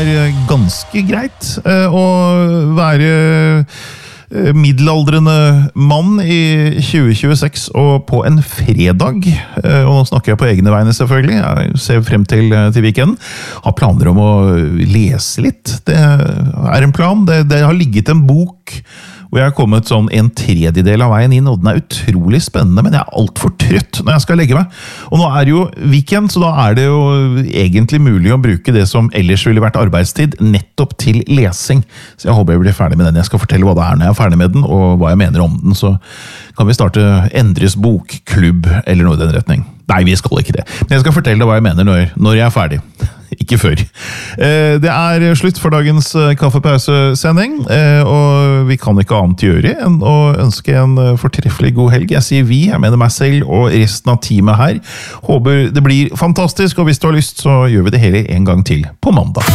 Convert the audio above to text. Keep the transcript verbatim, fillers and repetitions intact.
er ganske greit å være middelaldrende mann i tjue tjueseks og på en fredag, og nå snakker jeg på egne vegne selvfølgelig, jeg ser frem til, til weekenden, har planer om å lese litt. Det er en plan, det, det har ligget en bok hvor jeg har kommet sånn en tredjedel av veien inn, og den er utrolig spennende, men jeg er alt for trøtt når jeg skal legge meg. Og nå er det jo weekend, så da er det jo egentlig mulig å bruke det som ellers ville vært arbeidstid, nettopp til lesing. Så jeg håper jeg blir ferdig med den. Jeg skal fortelle hva det er når jeg er ferdig med den, og hva jeg mener om den, så kan vi starte Endres bokklubb, eller noe i den retning. Nei, vi skal ikke det. Men jeg skal fortelle deg hva jeg mener når, når jeg er ferdig. Ikke før. Det er slutt for dagens kaffepausesending, og vi kan ikke annet gjøre enn å ønske en fortreffelig god helg. Jeg sier vi, jeg mener meg selv og resten av teamet her. Håper det blir fantastisk, og hvis du har lyst så gjør vi det hele en gang til på mandag.